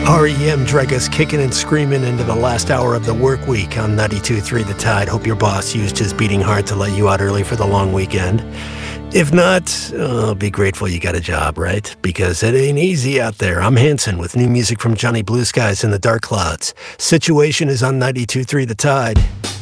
REM drag us kicking and screaming into the last hour of the work week on 92.3 The Tide. Hope your boss used his beating heart to let you out early for the long weekend. If not, be grateful you got a job, right? Because it ain't easy out there. I'm Hanson with new music from Johnny Blue Skies and the Dark Clouds. Situation is on 92.3 The Tide.